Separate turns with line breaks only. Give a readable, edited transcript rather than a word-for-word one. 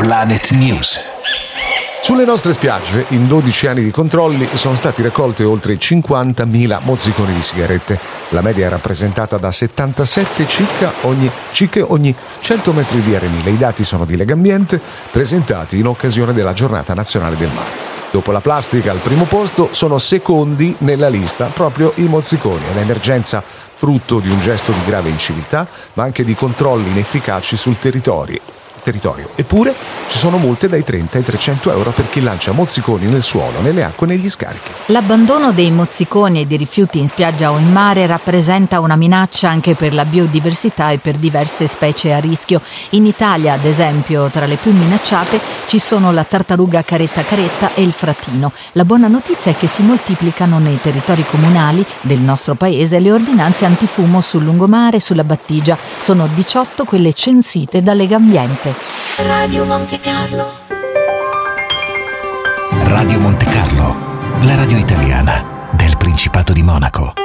Planet News.
Sulle nostre spiagge, in 12 anni di controlli, sono stati raccolti oltre 50.000 mozziconi di sigarette. La media è rappresentata da 77 cicche ogni 100 metri di arenile. I dati sono di Legambiente, presentati in occasione della Giornata Nazionale del Mare. Dopo la plastica, al primo posto, sono secondi nella lista proprio i mozziconi. È un'emergenza frutto di un gesto di grave inciviltà, ma anche di controlli inefficaci sul territorio. Eppure ci sono multe dai 30 ai 300 euro per chi lancia mozziconi nel suolo, nelle acque e negli scarichi.
L'abbandono dei mozziconi e di rifiuti in spiaggia o in mare rappresenta una minaccia anche per la biodiversità e per diverse specie a rischio. In Italia, ad esempio, tra le più minacciate ci sono la tartaruga caretta e il frattino. La buona notizia è che si moltiplicano nei territori comunali del nostro paese le ordinanze antifumo sul lungomare e sulla battigia. Sono 18 quelle censite da Legambiente.
Radio Monte Carlo.
Radio Monte Carlo, la radio italiana del Principato di Monaco.